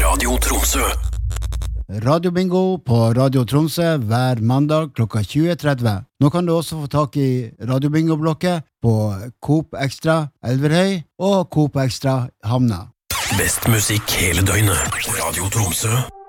Radio Tromsø. Radio Bingo på Radio Tromsø hver mandag klokka 20.30. Nå kan du også få tak i Radio Bingo-blokket på Coop Extra Elverhøy og Coop Extra Hamna. Best musikk hele døgnet. Radio Tromsø.